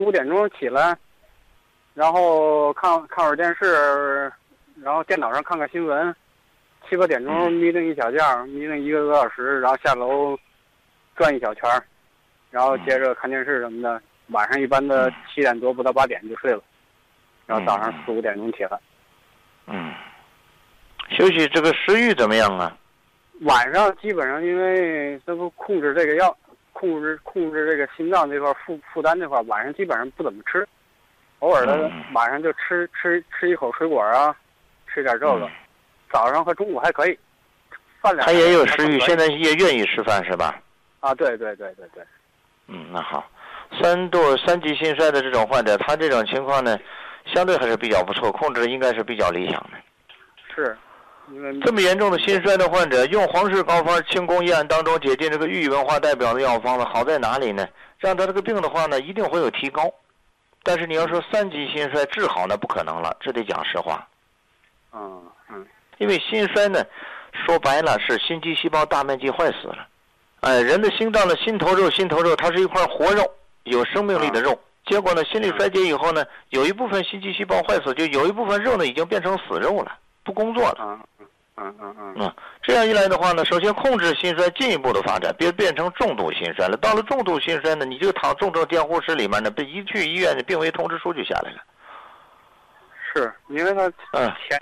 5点钟起来，然后看会儿电视，然后电脑上看看新闻，7、8点钟眯瞪一小觉，眯瞪1个多小时，然后下楼转一小圈，然后接着看电视什么的。晚上一般的7点多不到8点就睡了，然后早上4、5点钟起来。 休息这个食欲怎么样啊？ 晚上基本上因为这不控制这个药，控制这个心脏这块负担这块，晚上基本上不怎么吃，偶尔的晚上就吃一口水果啊，吃点这个。早上和中午还可以，饭量他也有食欲，现在也愿意吃饭是吧？ 啊，对。 那好。3级心衰的这种患者，他这种情况呢，相对还是比较不错，控制应该是比较理想的。 是，因为这么严重的心衰的患者，用黄氏高方清宫议案当中解禁这个寓意文化代表的药方呢，好在哪里呢？让他这个病的话呢，一定会有提高。但是你要说3级心衰治好那不可能了，这得讲实话。因为心衰呢，说白了是心肌细胞大面积坏死了。人的心脏的心头肉，它是一块活肉。有生命力的肉，结果呢，心力衰竭以后呢，有一部分心肌细胞坏死，就有一部分肉呢已经变成死肉了，不工作了。这样一来的话呢，首先控制心衰进一步的发展，别变成重度心衰了。到了重度心衰呢，你就躺重症监护室里面呢，被一去医院的病危通知书就下来了。 是因为他前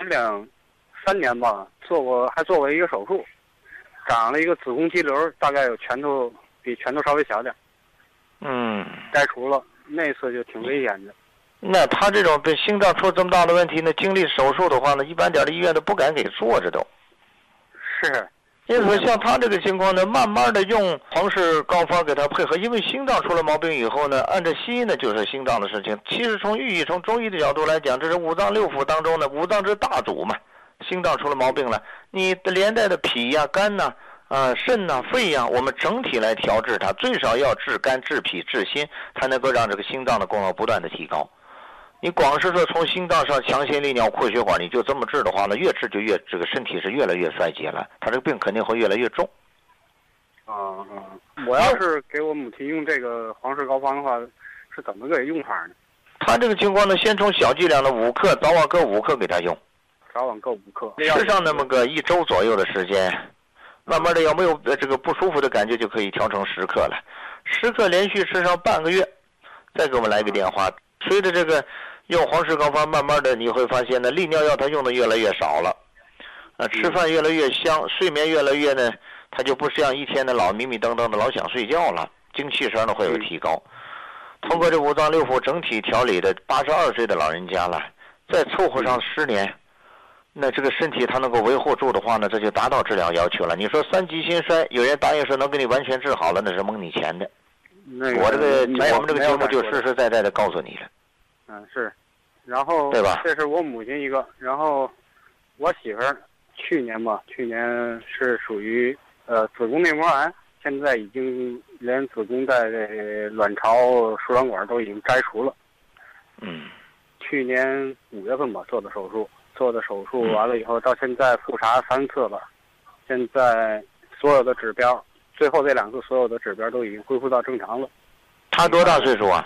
2-3年吧，还做过一个手术，长了一个子宫肌瘤，大概有比拳头稍微小点。摘除了，那次就挺危险的。 那他这种被心脏出这么大的问题呢，经历手术的话呢，一般点的医院都不敢给做，这都。 是。 因此像他这个情况呢，慢慢的用黄氏高方给他配合，因为心脏出了毛病以后呢，按照西医呢就是心脏的事情。其实从寓意从中医的角度来讲，这是五脏六腑当中的五脏之大主嘛。心脏出了毛病了，你的连带的脾呀、肝呐。肾呐、肺呀，我们整体来调治它，最少要治肝、治脾、治心，才能够让这个心脏的功能不断的提高。你光是说从心脏上强行利尿扩血管，你就这么治的话呢，越治就越这个身体是越来越衰竭了，他这个病肯定会越来越重。 我要是给我母亲用这个黄氏高方的话，是怎么个用法呢？ 他这个情况呢，先从小剂量的5克，早晚各5克给他用， 早晚各5克， 吃上那么个1周左右的时间。慢慢的有没有这个不舒服的感觉，就可以调成10克了。10克连续吃上半个月，再给我们来个电话。随着这个用黄氏高方，慢慢的你会发现呢，利尿药它用的越来越少了，吃饭越来越香，睡眠越来越呢，它就不像一天的老迷迷瞪瞪的老想睡觉了，精气神呢会有提高。通过这五脏六腑整体调理的82岁的老人家了，再凑合上10年。那这个身体它能够维护住的话呢，这就达到治疗要求了。你说3级心衰，有人答应说能给你完全治好了，那是蒙你钱的。我们这个节目就实实在在的告诉你了。 是，然后对吧？ 这是我母亲一个，然后我媳妇儿去年是属于子宫内膜癌，现在已经连子宫在这卵巢输卵管都已经摘除了。去年5月份吧做的手术完了以后，到现在复查3次了，现在所有的指标，最后这2次所有的指标都已经恢复到正常了。 他多大岁数啊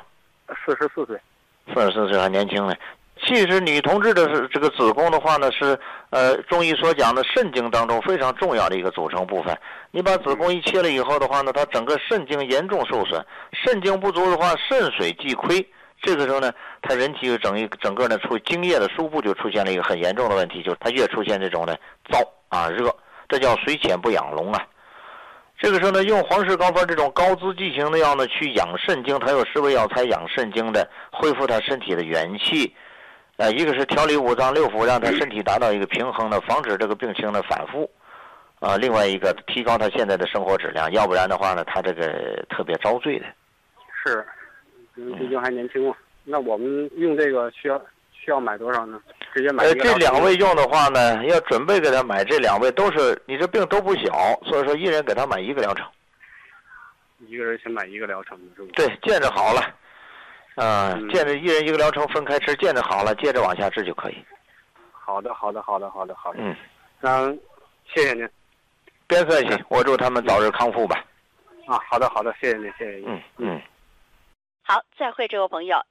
？44岁。 44岁还年轻呢。其实女同志的这个子宫的话呢，是中医所讲的肾经当中非常重要的一个组成部分。你把子宫一切了以后的话呢，它整个肾经严重受损，肾经不足的话，肾水既亏。这个时候呢，他人体整个呢精液的输布就出现了一个很严重的问题，就是它越出现这种呢燥热，这叫水浅不养龙啊。这个时候呢，用黄氏高方这种高滋剂型的药呢，去养肾经，它有10味药材养肾经的，恢复他身体的元气。一个是调理五脏六腑，让他身体达到一个平衡的，防止这个病情的反复。另外一个提高他现在的生活质量，要不然的话呢，他这个特别遭罪的。 是。毕竟还年轻嘛，那我们用这个需要买多少呢？直接买一个。 这2位用的话呢，要准备给他买这2位都是你这病都不小，所以说一人给他买1个疗程。 一个人先买1个疗程是不是？ 对，见着好了，见着一人1个疗程分开吃，见着好了接着往下治就可以。 好的。那谢谢您。 别客气，我祝他们早日康复吧。 好的，谢谢您。 嗯。 好，再会，这位朋友，